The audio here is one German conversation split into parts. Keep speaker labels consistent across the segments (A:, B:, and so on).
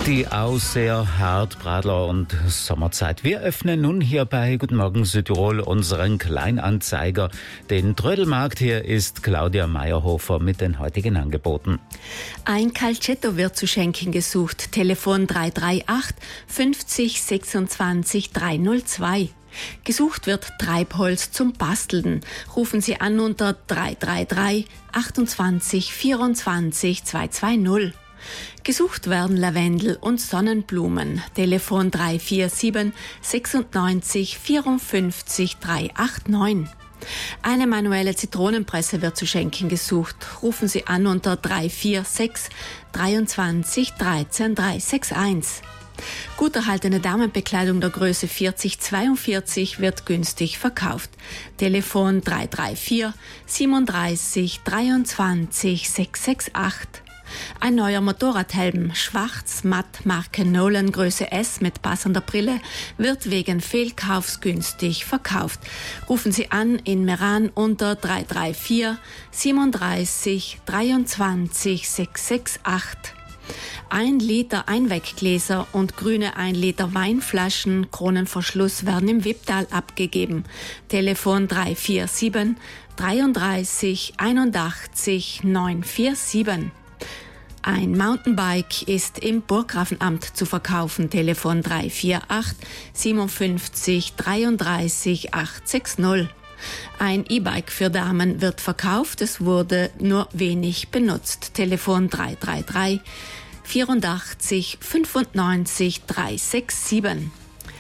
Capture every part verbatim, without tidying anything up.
A: Die Ausseher, Hartbradler und Sommerzeit. Wir öffnen nun hier bei Guten Morgen Südtirol unseren Kleinanzeiger. Den Trödelmarkt. Hier ist Claudia Meyerhofer mit den heutigen Angeboten.
B: Ein Calcetto wird zu schenken gesucht. Telefon drei drei acht fünfzig sechsundzwanzig dreihundertzwei. Gesucht wird Treibholz zum Basteln. Rufen Sie an unter drei drei drei achtundzwanzig vierundzwanzig zweihundertzweißig. Gesucht werden Lavendel und Sonnenblumen. Telefon drei vier sieben sechsundneunzig vierundfünfzig dreihundertneunundachtzig. Eine manuelle Zitronenpresse wird zu schenken gesucht. Rufen Sie an unter drei vier sechs dreiundzwanzig dreizehn dreihundereinundsechzig. Gut erhaltene Damenbekleidung der Größe vierzig zweiundvierzig wird günstig verkauft. Telefon drei drei vier siebenunddreißig dreiundzwanzig sechshunderachtzig. Ein neuer Motorradhelm, schwarz, matt, Marke Nolan, Größe S mit passender Brille, wird wegen Fehlkaufs günstig verkauft. Rufen Sie an in Meran unter drei drei vier siebenunddreißig dreiundzwanzig sechshunderachtzig. Ein Liter Einweggläser und grüne ein Liter Weinflaschen, Kronenverschluss werden im Wipptal abgegeben. Telefon drei vier sieben dreiunddreißig einundachtzig neunhundertsiebenundvierzig. Ein Mountainbike ist im Burggrafenamt zu verkaufen. Telefon drei vier acht siebenundfünfzig dreiunddreißig achthundertsechzig. Ein E-Bike für Damen wird verkauft. Es wurde nur wenig benutzt. Telefon drei drei drei vierundachtzig fünfundneunzig dreihundertsiebenundsechzig.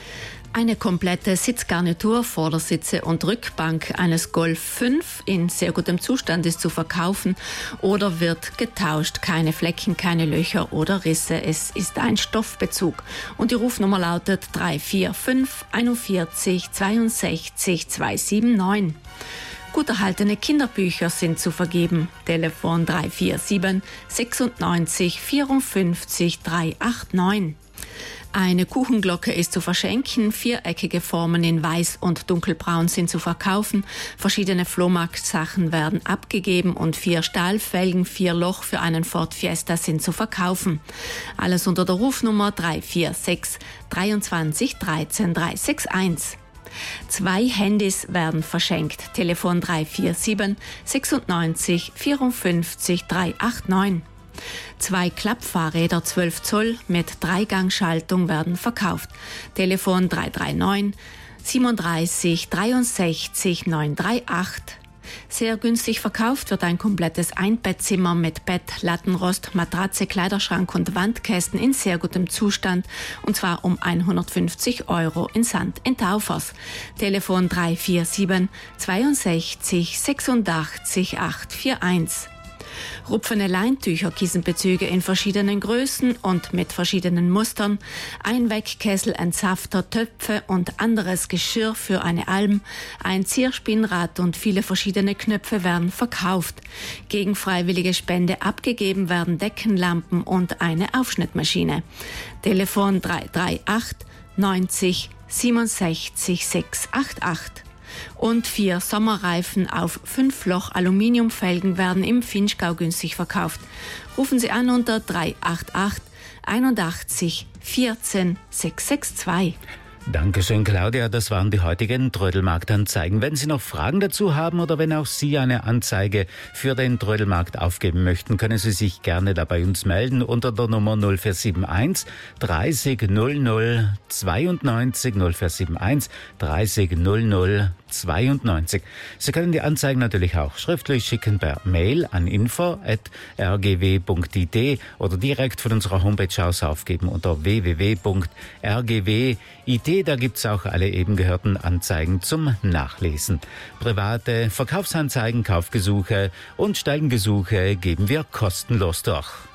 B: Eine komplette Sitzgarnitur, Vordersitze und Rückbank eines Golf fünf in sehr gutem Zustand ist zu verkaufen oder wird getauscht. Keine Flecken, keine Löcher oder Risse. Es ist ein Stoffbezug. Und die Rufnummer lautet drei vier fünf einundvierzig zweiundsechzig zweihundertneunundsiebzig. Gut erhaltene Kinderbücher sind zu vergeben. Telefon drei vier sieben sechsundneunzig vierundfünfzig dreihundertneunundachtzig. Eine Kuchenglocke ist zu verschenken. Viereckige Formen in Weiß und Dunkelbraun sind zu verkaufen. Verschiedene Flohmarktsachen werden abgegeben und vier Stahlfelgen, vier Loch für einen Ford Fiesta sind zu verkaufen. Alles unter der Rufnummer drei vier sechs dreiundzwanzig dreizehn dreihundertsechsundachtzig. Zwei Handys werden verschenkt. Telefon drei vier sieben sechsundneunzig vierundfünfzig dreihundertneunundachtzig. Zwei Klappfahrräder zwölf Zoll mit Dreigangschaltung werden verkauft. Telefon drei drei neun siebenunddreißig dreiundsechzig neunhunderachtzig. Sehr günstig verkauft wird ein komplettes Einbettzimmer mit Bett, Lattenrost, Matratze, Kleiderschrank und Wandkästen in sehr gutem Zustand, und zwar um hundertfünfzig Euro in Sankt Taufers. Telefon drei vier sieben zweiundsechzig sechsundachtzig achthunderteinundvierzig. Rupfene Leintücher, Kissenbezüge in verschiedenen Größen und mit verschiedenen Mustern, Einwegkessel, Entsafter, Töpfe und anderes Geschirr für eine Alm, ein Zierspinnrad und viele verschiedene Knöpfe werden verkauft. Gegen freiwillige Spende abgegeben werden Deckenlampen und eine Aufschnittmaschine. Telefon drei drei acht neunzig siebenundsechzig sechshundertachtundachtzig. Und vier Sommerreifen auf fünf Loch Aluminiumfelgen werden im Finchgau günstig verkauft. Rufen Sie an unter drei acht acht einundachtzig vierzehn sechshundertzweiundsechzig.
A: Dankeschön, Claudia. Das waren die heutigen Trödelmarktanzeigen. Wenn Sie noch Fragen dazu haben oder wenn auch Sie eine Anzeige für den Trödelmarkt aufgeben möchten, können Sie sich gerne da bei uns melden unter der Nummer null vier sieben eins dreißig null null zweiundneunzig null vier sieben eins dreißig null null zweiundneunzig. Sie können die Anzeigen natürlich auch schriftlich schicken per Mail an info at r g w punkt i t oder direkt von unserer Homepage aus aufgeben unter w w w punkt r g w punkt i t. Da gibt's auch alle eben gehörten Anzeigen zum Nachlesen. Private Verkaufsanzeigen, Kaufgesuche und Stellengesuche geben wir kostenlos durch.